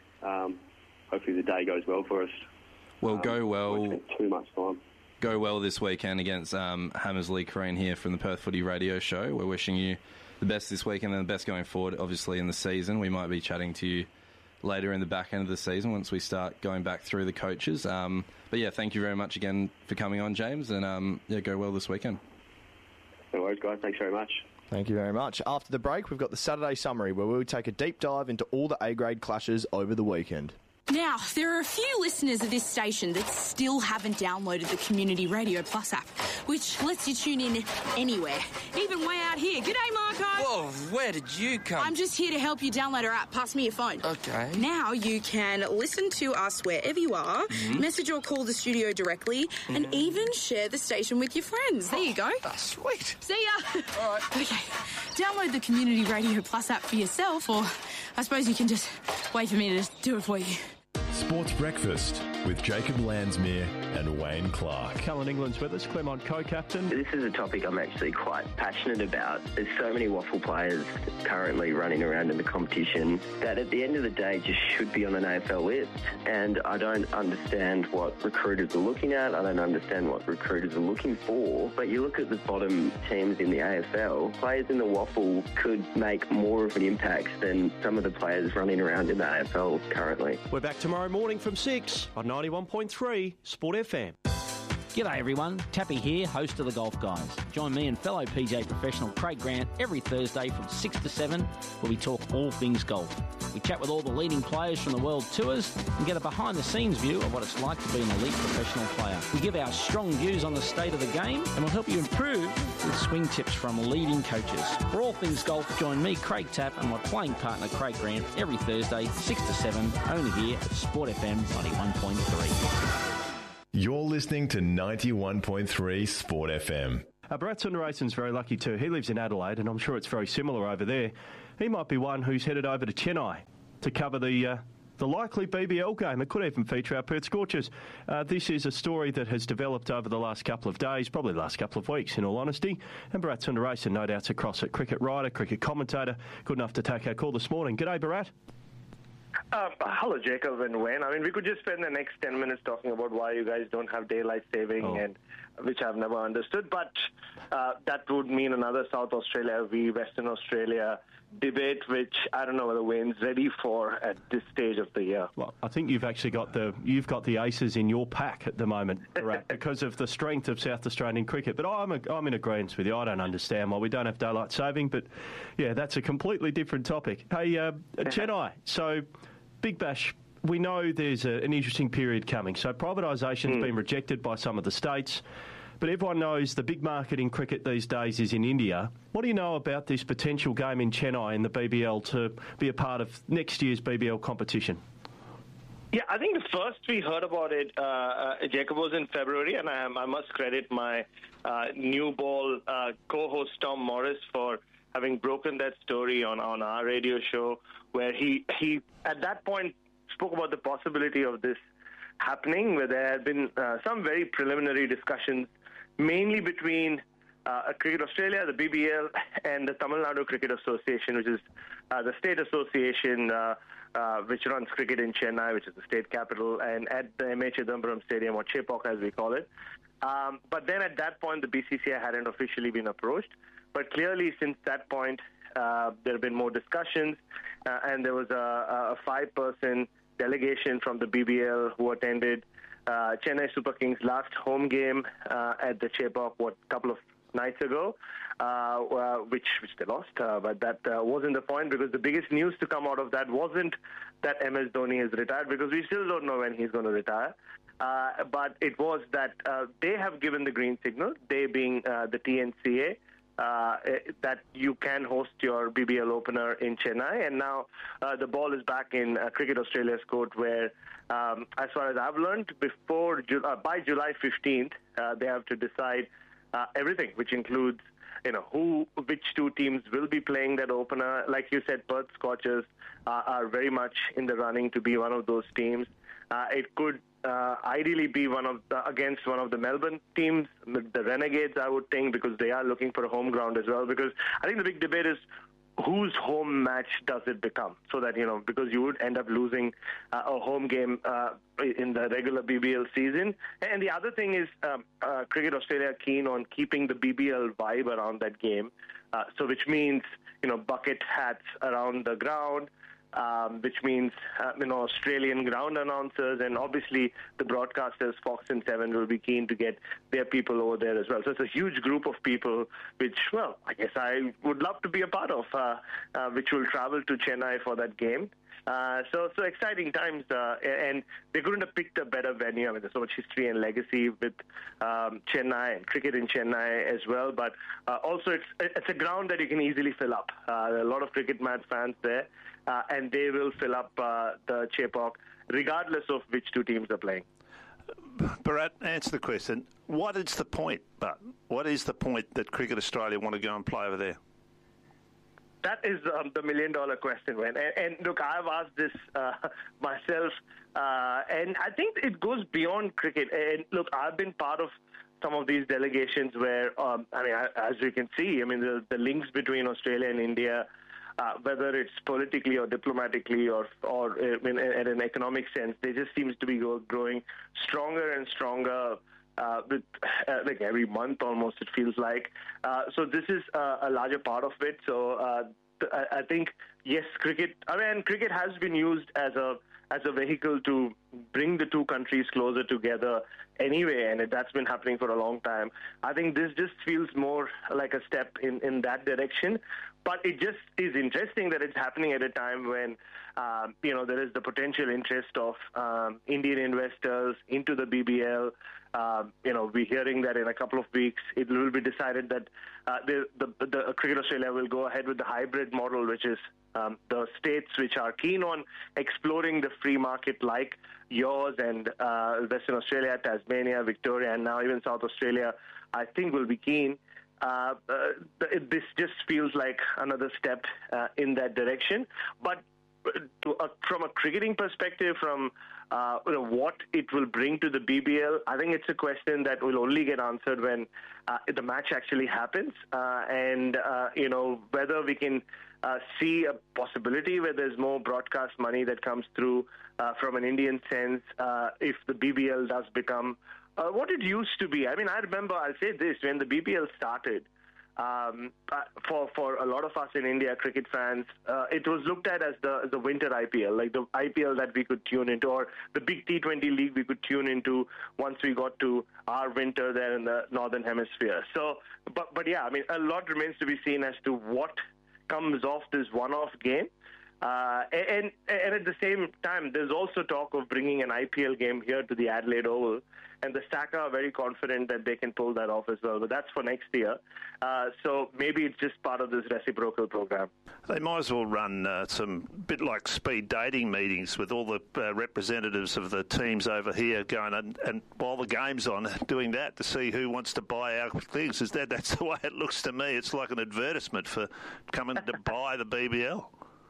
the day goes well for us. Well, go well. Won't take too much time. Go well this weekend against Hamersley Careen here from the Perth Footy Radio Show. We're wishing you the best this weekend and the best going forward, obviously, in the season. We might be chatting to you later in the back end of the season once we start going back through the coaches. But yeah, thank you very much again for coming on, James, and go well this weekend. No worries, guys. Thanks very much. Thank you very much. After the break, we've got the Saturday Summary, where we'll take a deep dive into all the A-grade clashes over the weekend. Now, there are a few listeners of this station that still haven't downloaded the Community Radio Plus app, which lets you tune in anywhere, even way out here. G'day, Marco. Whoa, where did you come? I'm just here to help you download our app. Pass me your phone. Okay. Now you can listen to us wherever you are, message or call the studio directly, and even share the station with your friends. There you go. Sweet. See ya. All right. Okay. Download the Community Radio Plus app for yourself, or I suppose you can just wait for me to do it for you. Sports Breakfast with Jacob Landsmere and Wayne Clark. Callan England's with us, Claremont co-captain. This is a topic I'm actually quite passionate about. There's so many Waffle players currently running around in the competition that at the end of the day just should be on an AFL list. And I don't understand what recruiters are looking at. I don't understand what recruiters are looking for. But you look at the bottom teams in the AFL, players in the Waffle could make more of an impact than some of the players running around in the AFL currently. We're back tomorrow morning from 6 on 91.3 Sport FM. G'day everyone, Tappy here, host of The Golf Guys. Join me and fellow PGA professional Craig Grant every Thursday from 6 to 7 where we talk all things golf. We chat with all the leading players from the world tours and get a behind-the-scenes view of what it's like to be an elite professional player. We give our strong views on the state of the game and we'll help you improve with swing tips from leading coaches. For all things golf, join me, Craig Tapp, and my playing partner Craig Grant every Thursday, 6 to 7, only here at Sport FM 91.3. You're listening to 91.3 Sport FM. Bharat Sundaresan's very lucky too. He lives in Adelaide, and I'm sure it's very similar over there. He might be one who's headed over to Chennai to cover the likely BBL game. It could even feature our Perth Scorchers. This is a story that has developed over the last couple of days, probably the last couple of weeks, in all honesty. And Bharat Sundaresan, no doubt's across it. Cricket writer, cricket commentator, good enough to take our call this morning. G'day, Bharat. Hello, Jacob and Wayne. I mean, we could just spend the next 10 minutes talking about why you guys don't have daylight saving, and which I've never understood. But that would mean another South Australia v Western Australia debate, which I don't know whether Wayne's ready for at this stage of the year. Well, I think you've actually got the aces in your pack at the moment, Bharat, because of the strength of South Australian cricket. But I'm in agreement with you. I don't understand why we don't have daylight saving, but yeah, that's a completely different topic. Hey, Chennai, so Big Bash, we know there's an interesting period coming. So privatisation's been rejected by some of the states, but everyone knows the big market in cricket these days is in India. What do you know about this potential game in Chennai in the BBL to be a part of next year's BBL competition? Yeah, I think the first we heard about it, Jacob, was in February, and I must credit my new ball co-host Tom Morris for having broken that story on our radio show, where he at that point spoke about the possibility of this happening, where there had been some very preliminary discussions, mainly between Cricket Australia, the BBL, and the Tamil Nadu Cricket Association, which is the state association which runs cricket in Chennai, which is the state capital, and at the MA Chidambaram Stadium, or Chepauk as we call it. But then at that point, the BCCI hadn't officially been approached. But clearly, since that point, there have been more discussions, and there was a 5-person delegation from the BBL who attended Chennai Super Kings' last home game at the Chepauk, a couple of nights ago, which they lost. But that wasn't the point, because the biggest news to come out of that wasn't that MS Dhoni has retired, because we still don't know when he's going to retire. But it was that they have given the green signal, they being the TNCA, that you can host your BBL opener in Chennai, and now the ball is back in Cricket Australia's court, where, as far as I've learned, by July 15th, they have to decide everything, which includes, which two teams will be playing that opener. Like you said, Perth Scorchers are very much in the running to be one of those teams. It could ideally be against one of the Melbourne teams, the Renegades, I would think, because they are looking for a home ground as well. Because I think the big debate is whose home match does it become? So that, because you would end up losing a home game in the regular BBL season. And the other thing is Cricket Australia keen on keeping the BBL vibe around that game. So which means, bucket hats around the ground, which means, Australian ground announcers, and obviously the broadcasters, Fox and Seven, will be keen to get their people over there as well. So it's a huge group of people, which, well, I guess I would love to be a part of, which will travel to Chennai for that game. So exciting times, and they couldn't have picked a better venue. I mean, there's so much history and legacy with Chennai and cricket in Chennai as well. But also, it's a ground that you can easily fill up. There are a lot of cricket match fans there, and they will fill up the Chepauk, regardless of which two teams are playing. Bharat, answer the question. What is the point? What is the point that Cricket Australia want to go and play over there? That is the million-dollar question, Wayne. And look, I've asked this myself, and I think it goes beyond cricket. And look, I've been part of some of these delegations where, as you can see, the links between Australia and India, whether it's politically or diplomatically or in an economic sense, they just seems to be growing stronger and stronger. With like every month almost, it feels like. So this is a larger part of it. So I think, yes, cricket has been used as as a vehicle to bring the two countries closer together anyway, and that's been happening for a long time. I think this just feels more like a step in that direction. But it just is interesting that it's happening at a time when, there is the potential interest of Indian investors into the BBL. We're hearing that in a couple of weeks it will be decided that the Cricket Australia will go ahead with the hybrid model, which is the states which are keen on exploring the free market like yours and Western Australia, Tasmania, Victoria, and now even South Australia, I think will be keen. This just feels like another step in that direction. But from a cricketing perspective, from what it will bring to the BBL, I think it's a question that will only get answered when the match actually happens, and whether we can see a possibility where there's more broadcast money that comes through from an Indian sense if the BBL does become what it used to be. I mean, I remember, I'll say this, when the BBL started, for a lot of us in India, cricket fans, it was looked at as the winter IPL, like the IPL that we could tune into, or the big T20 league we could tune into once we got to our winter there in the Northern Hemisphere. So, but yeah, I mean, a lot remains to be seen as to what comes off this one-off game. And at the same time, there's also talk of bringing an IPL game here to the Adelaide Oval, and the SACA are very confident that they can pull that off as well. But that's for next year. So maybe it's just part of this reciprocal program. They might as well run some bit like speed dating meetings with all the representatives of the teams over here going and while the game's on, doing that to see who wants to buy our things. That's the way it looks to me. It's like an advertisement for coming to buy the BBL.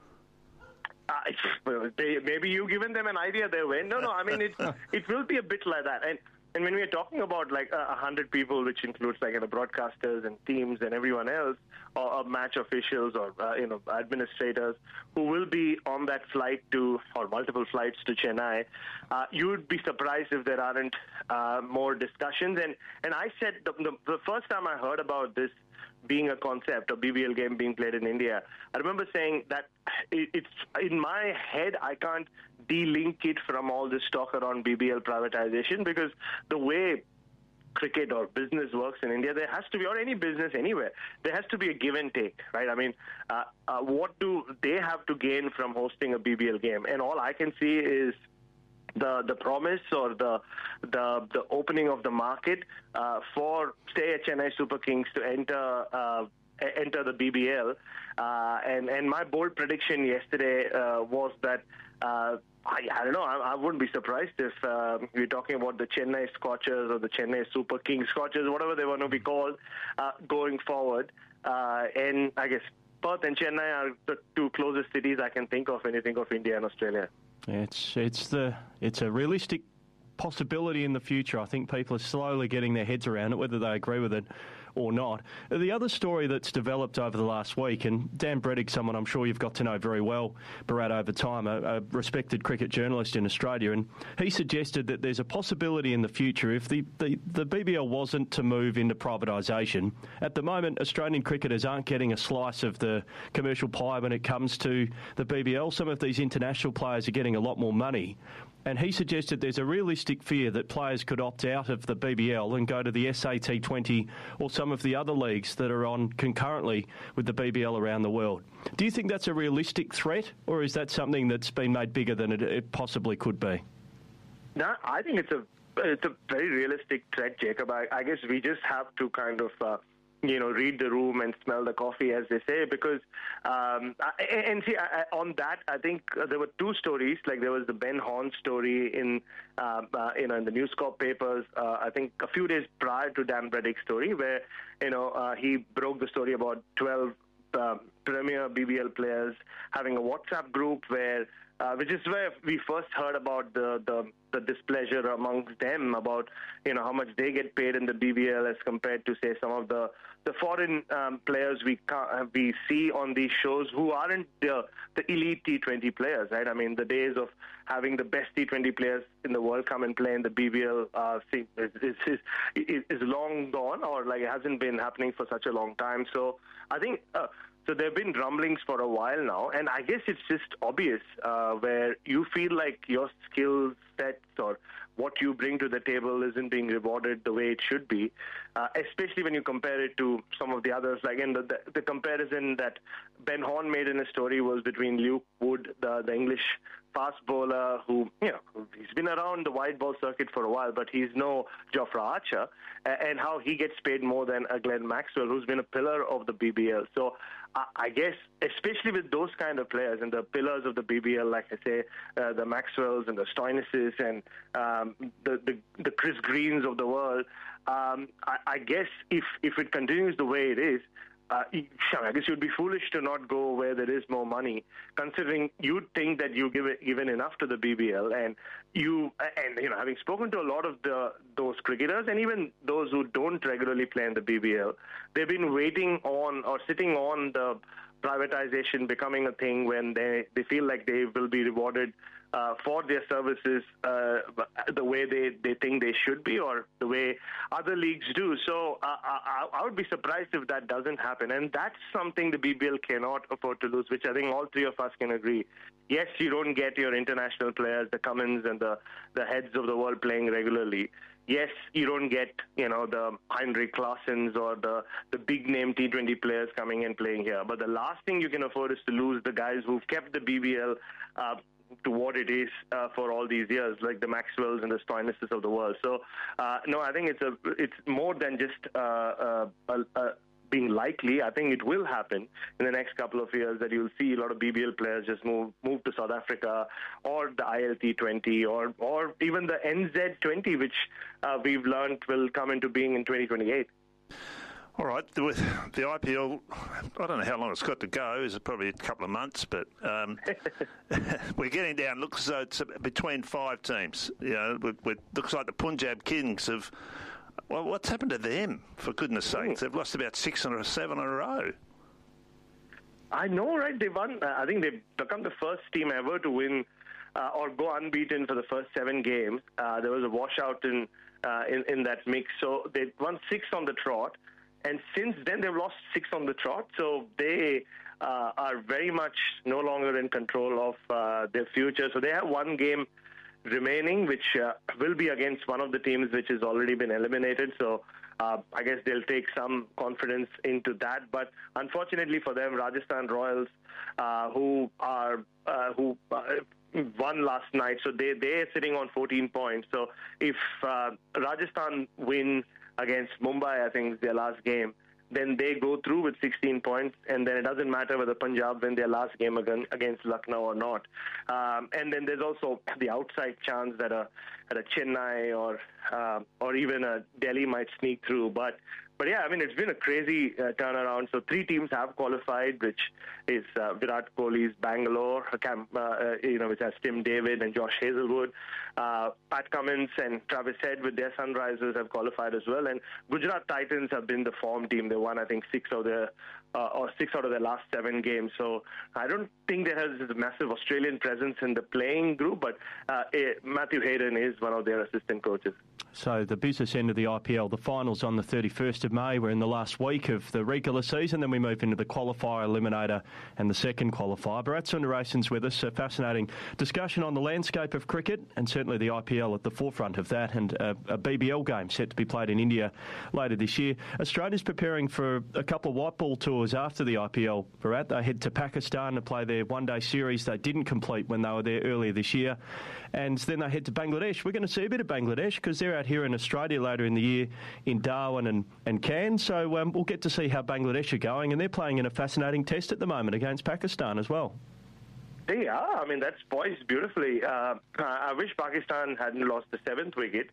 Maybe you've given them an idea they win. No, I mean, it will be a bit like that. And when we're talking about like 100 people, which includes like broadcasters and teams and everyone else, or match officials or administrators who will be on that flight or multiple flights to Chennai, you would be surprised if there aren't more discussions. And I said the first time I heard about this being a concept, a BBL game being played in India, I remember saying that it's in my head, I can't de-link it from all this talk around BBL privatization, because the way cricket or business works in India, there has to be, or any business anywhere, there has to be a give and take, right? I mean, what do they have to gain from hosting a BBL game? And all I can see is the promise or the opening of the market for, say, Chennai Super Kings to enter the BBL. And my bold prediction yesterday was that I don't know, I wouldn't be surprised if we're talking about the Chennai Scorchers or the Chennai Super Kings Scorchers, whatever they want to be called, going forward. And I guess Perth and Chennai are the two closest cities I can think of when you think of India and Australia. It's a realistic possibility in the future. I think people are slowly getting their heads around it, whether they agree with it or not. The other story that's developed over the last week, and Dan Breddick, someone I'm sure you've got to know very well, Bharat, over time, a respected cricket journalist in Australia, and he suggested that there's a possibility in the future if the BBL wasn't to move into privatisation. At the moment, Australian cricketers aren't getting a slice of the commercial pie when it comes to the BBL. Some of these international players are getting a lot more money. And he suggested there's a realistic fear that players could opt out of the BBL and go to the SAT20 or some of the other leagues that are on concurrently with the BBL around the world. Do you think that's a realistic threat, or is that something that's been made bigger than it possibly could be? No, I think it's a very realistic threat, Jacob. I guess we just have to kind of read the room and smell the coffee, as they say, because on that, I think there were two stories. Like there was the Ben Horne story in the News Corp papers, I think a few days prior to Dan Breddick's story, where he broke the story about 12 premier BBL players having a WhatsApp group which is where we first heard about the displeasure amongst them about how much they get paid in the BBL as compared to, say, some of the foreign players we see on these shows who aren't the elite T20 players, right? I mean, the days of having the best T20 players in the world come and play in the BBL is long gone, or like it hasn't been happening for such a long time. So I think So there have been rumblings for a while now, and I guess it's just obvious where you feel like your skill sets or what you bring to the table isn't being rewarded the way it should be, especially when you compare it to some of the others. Like in the comparison that Ben Horn made in his story was between Luke Wood, the English fast bowler who, he's been around the wide ball circuit for a while, but he's no Jofra Archer, and how he gets paid more than Glenn Maxwell, who's been a pillar of the BBL. So I guess, especially with those kind of players and the pillars of the BBL, like I say, the Maxwells and the Stoinis's and the Chris Greens of the world, I guess if it continues the way it is, I guess you'd be foolish to not go where there is more money, considering you'd think that you given enough to the BBL, and having spoken to a lot of those cricketers and even those who don't regularly play in the BBL, they've been waiting on or sitting on the privatization becoming a thing when they feel like they will be rewarded for their services the way they think they should be, or the way other leagues do. So I would be surprised if that doesn't happen. And that's something the BBL cannot afford to lose, which I think all three of us can agree. Yes, you don't get your international players, the Cummins and the heads of the world playing regularly. Yes, you don't get, the Heinrich Klaasens or the big-name T20 players coming and playing here. But the last thing you can afford is to lose the guys who've kept the BBL to what it is for all these years, like the Maxwells and the Stoinis's of the world. So, no, I think it's more than just being likely. I think it will happen in the next couple of years that you'll see a lot of BBL players just move to South Africa or the ILT20 or even the NZ20, which we've learned will come into being in 2028. All right, with the IPL, I don't know how long it's got to go. It's probably a couple of months, but we're getting down. Looks as though it's between 5 teams. It looks like the Punjab Kings have. Well, what's happened to them? For goodness' sakes, they've lost about 6 or 7 in a row. I know, right? They won. I think they've become the first team ever to win or go unbeaten for the first 7 games. There was a washout in that mix, so they won 6 on the trot. And since then, they've lost 6 on the trot, so they are very much no longer in control of their future. So they have 1 game remaining, which will be against one of the teams which has already been eliminated. So I guess they'll take some confidence into that. But unfortunately for them, Rajasthan Royals, who won last night, so they're sitting on 14 points. So if Rajasthan win against Mumbai, I think, is their last game, then they go through with 16 points, and then it doesn't matter whether Punjab win their last game against Lucknow or not. And then there's also the outside chance that a Chennai or even a Delhi might sneak through. But yeah, I mean, it's been a crazy turnaround. So 3 teams have qualified, which is Virat Kohli's Bangalore, which has Tim David and Josh Hazelwood. Pat Cummins and Travis Head with their Sunrisers have qualified as well. And Gujarat Titans have been the form team. They won, I think, 6 out of their last 7 games. So I don't think there has a massive Australian presence in the playing group, but Matthew Hayden is one of their assistant coaches. So the business end of the IPL, the finals on the 31st of May. We're in the last week of the regular season. Then we move into the qualifier, eliminator and the second qualifier. Bharat Sundaresan's with us. A fascinating discussion on the landscape of cricket and certainly the IPL at the forefront of that, and a BBL game set to be played in India later this year. Australia's preparing for a couple of white ball tours after the IPL. Bharat, they head to Pakistan to play their one-day series they didn't complete when they were there earlier this year. And then they head to Bangladesh. We're going to see a bit of Bangladesh because they're out here in Australia later in the year in Darwin and Cairns. So we'll get to see how Bangladesh are going. And they're playing in a fascinating test at the moment against Pakistan as well. They are. I mean, that's poised beautifully. I wish Pakistan hadn't lost the 7th wicket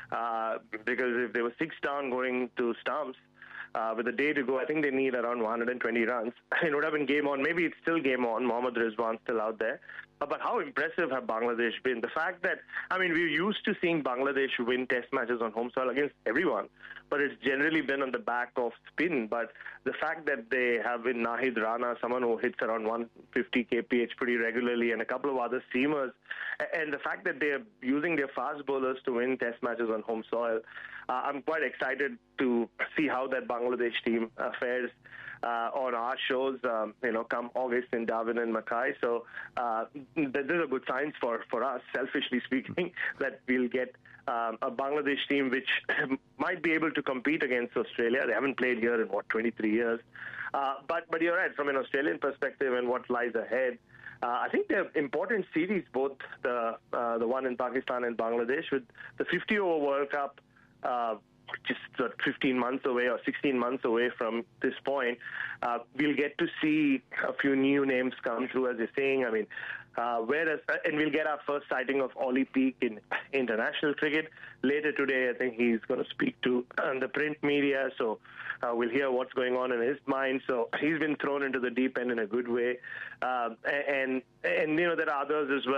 because if they were 6 down going to stumps, with a day to go, I think they need around 120 runs. It would have been game on. Maybe it's still game on. Mohammad Rizwan still out there. But how impressive have Bangladesh been? The fact that, I mean, we're used to seeing Bangladesh win test matches on home soil against everyone, but it's generally been on the back of spin. But the fact that they have in Nahid Rana, someone who hits around 150 kph pretty regularly, and a couple of other seamers, and the fact that they're using their fast bowlers to win test matches on home soil, I'm quite excited to see how that Bangladesh team fares on our shows, come August in Darwin and Mackay. So there's a good signs for us, selfishly speaking, that we'll get a Bangladesh team which might be able to compete against Australia. They haven't played here in, 23 years. But you're right, from an Australian perspective and what lies ahead, I think they're important series, both the one in Pakistan and Bangladesh, with the 50-over World Cup just 15 months away or 16 months away from this point. We'll get to see a few new names come through, as you're saying. I mean, and we'll get our first sighting of Ollie Peak in international cricket. Later today, I think he's going to speak to the print media, so we'll hear what's going on in his mind. So he's been thrown into the deep end in a good way. And there are others as well.